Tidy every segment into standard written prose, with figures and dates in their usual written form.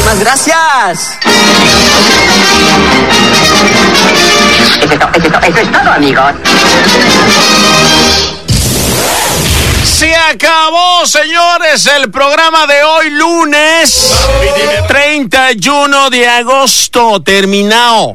Muchísimas gracias. Eso es todo, amigos. Se acabó, señores, el programa de hoy, lunes 31 de agosto. Terminado.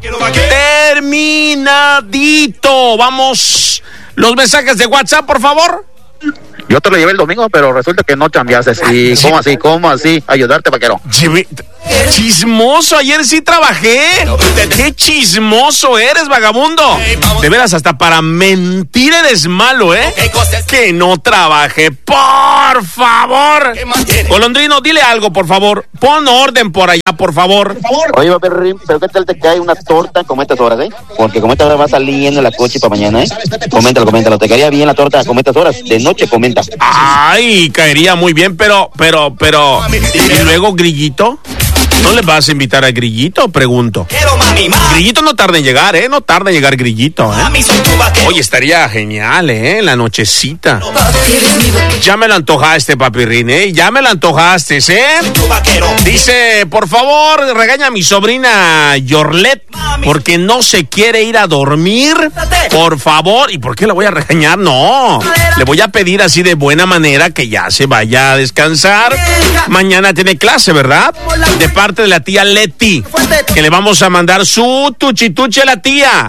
Terminadito. Vamos, los mensajes de WhatsApp, por favor. Yo te lo llevé el domingo, pero resulta que no cambiaste. ¿Y cómo así? Ayudarte, vaquero. Chismoso, ayer sí trabajé. Qué chismoso eres, vagabundo. De veras, hasta para mentir eres malo, ¿eh? Que no trabajé, por favor. Golondrino, dile algo, por favor. Pon orden por allá, por favor. Oye, perrín, pero ¿qué tal te cae una torta como estas horas, Porque como esta hora va saliendo la coche para mañana, Coméntalo. ¿Te caería bien la torta como estas horas? De noche, comenta. Ay, caería muy bien, pero. ¿Y luego Grillito? ¿No le vas a invitar a Grillito? Pregunto. Grillito no tarda en llegar, No tarda en llegar Grillito, Oye, estaría genial, en la nochecita. Ya me lo antojaste, papirrín, Ya me lo antojaste, Dice, por favor, regaña a mi sobrina Yorlet porque no se quiere ir a dormir. Por favor. ¿Y por qué la voy a regañar? No. Le voy a pedir así de buena manera que ya se vaya a descansar. Mañana tiene clase, ¿verdad? De parte de la tía Leti, que le vamos a mandar su tuchituchi a la tía.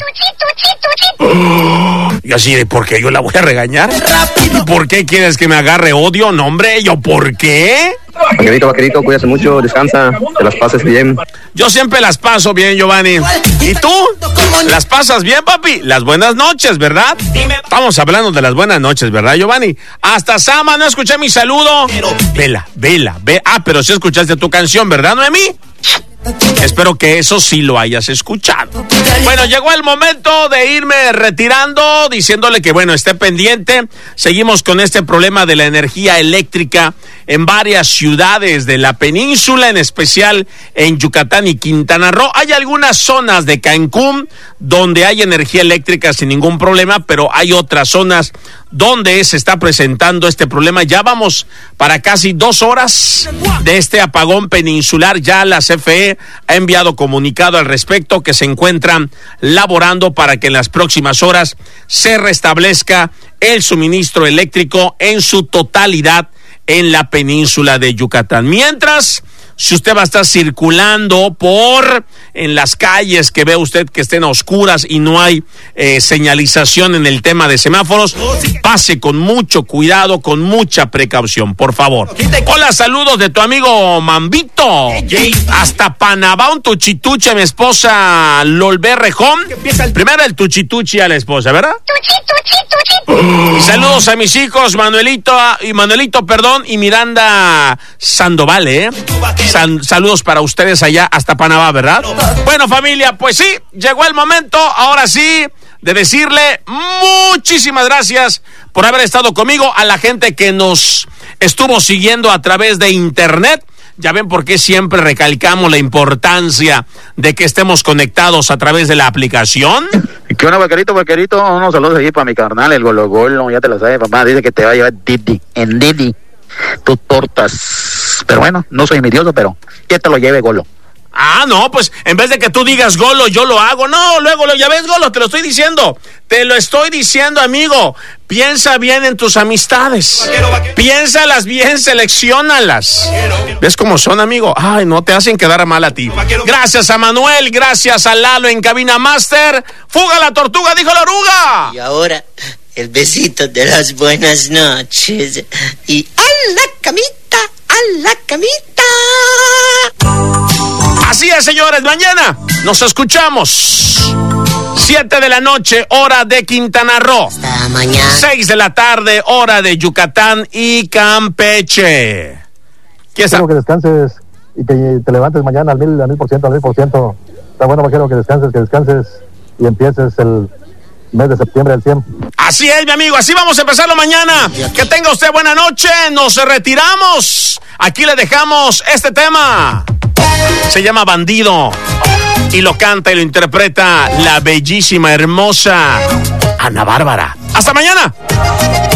Y así de, ¿por qué yo la voy a regañar? ¿Y por qué quieres que me agarre odio? No, hombre, ¿yo por qué? Vaquerito, cuídate mucho, descansa, te las pases bien. Yo siempre las paso bien, Giovanni. ¿Y tú? ¿Las pasas bien, papi? Las buenas noches, ¿verdad? Estamos hablando de las buenas noches, ¿verdad, Giovanni? Hasta Sama, no escuché mi saludo. Vela. Pero sí escuchaste tu canción, ¿verdad, Noemí? Espero que eso sí lo hayas escuchado. Bueno, llegó el momento de irme retirando, diciéndole que, esté pendiente. Seguimos con este problema de la energía eléctrica en varias ciudades de la península, en especial en Yucatán y Quintana Roo. Hay algunas zonas de Cancún donde hay energía eléctrica sin ningún problema, pero hay otras zonas donde se está presentando este problema. Ya vamos para casi 2 horas de este apagón peninsular. Ya la CFE ha enviado comunicado al respecto, que se encuentran laborando para que en las próximas horas se restablezca el suministro eléctrico en su totalidad en la península de Yucatán. Mientras, si usted va a estar circulando en las calles que ve usted que estén a oscuras y no hay señalización en el tema de semáforos, pase con mucho cuidado, con mucha precaución, por favor. Hola, saludos de tu amigo Mambito. Hasta Panamá, un tuchituchi a mi esposa Lolbe Rejón. Primero el tuchituchi a la esposa, ¿verdad? Y saludos a mis hijos Manuelito y Miranda Sandoval, saludos para ustedes allá hasta Panamá, ¿verdad? Bueno, familia, pues sí, llegó el momento, ahora sí, de decirle muchísimas gracias por haber estado conmigo, a la gente que nos estuvo siguiendo a través de internet. Ya ven por qué siempre recalcamos la importancia de que estemos conectados a través de la aplicación. ¿Qué onda, vaquerito? Unos saludos allí para mi carnal, el Golo, ya te lo sabes, papá. Dice que te va a llevar Didi, tus tortas. Pero bueno, no soy envidioso, pero que te lo lleve, Golo. Ah, no, pues en vez de que tú digas Golo, yo lo hago. No, luego ya ves, Golo, te lo estoy diciendo, amigo. Piensa bien en tus amistades. Piénsalas bien, selecciónalas. ¿Ves cómo son, amigo? Ay, no te hacen quedar mal a ti. Gracias a Manuel, gracias a Lalo en Cabina Master. ¡Fuga la tortuga!, dijo la oruga. Y ahora, el besito de las buenas noches. Y a la camita, a la camita. Así es, señores, mañana nos escuchamos. 7 de la noche, hora de Quintana Roo. Hasta mañana. 6 de la tarde, hora de Yucatán y Campeche. Quiero que descanses y que te levantes mañana al 1000%. Está bueno, vaquero, que descanses y empieces el mes de septiembre al 100. Así es, mi amigo, así vamos a empezarlo mañana. Que tenga usted buena noche, nos retiramos. Aquí le dejamos este tema. Se llama Bandido y lo canta y lo interpreta la bellísima, hermosa Ana Bárbara. ¡Hasta mañana!